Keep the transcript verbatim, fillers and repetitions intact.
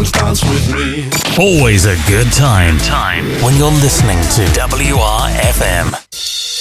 dance, dance with me. Always a good time. Time when you're listening to W R F M.